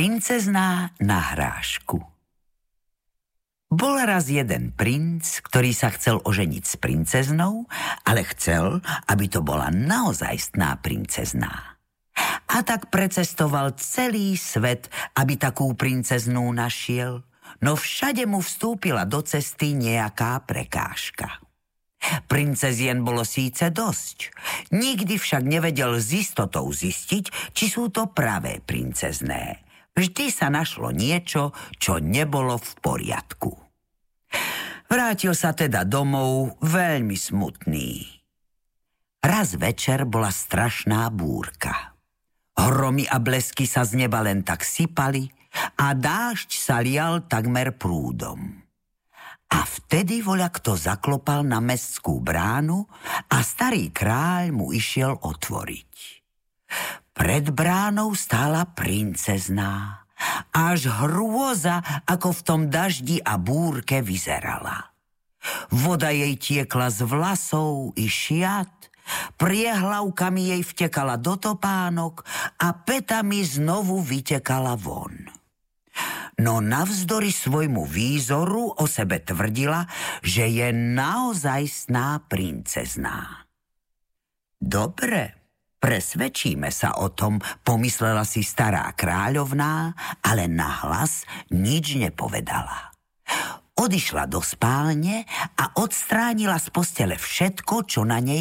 Princezná na hrášku. Bol raz jeden princ, ktorý sa chcel oženiť s princeznou, ale chcel, aby to bola naozajstná princezná. A tak precestoval celý svet, aby takú princeznú našiel, no všade mu vstúpila do cesty nejaká prekážka. Princezien bolo síce dosť, nikdy však nevedel s istotou zistiť, či sú to pravé princezné. Vždy sa našlo niečo, čo nebolo v poriadku. Vrátil sa teda domov veľmi smutný. Raz večer bola strašná búrka. Hromy a blesky sa z neba len tak sypali a dážď sa lial takmer prúdom. A vtedy voľakto zaklopal na mestskú bránu a starý kráľ mu išiel otvoriť. Pred bránou stála princezná. Až hrôza, ako v tom daždi a búrke vyzerala. Voda jej tiekla z vlasov i šiat, priehlavkami jej vtekala do topánok a pätami znovu vytekala von. No navzdory svojmu výzoru o sebe tvrdila, že je naozajstná princezná. Dobre, presvedčíme sa o tom, pomyslela si stará kráľovná, ale nahlas nič nepovedala. Odišla do spálne a odstránila z postele všetko, čo na nej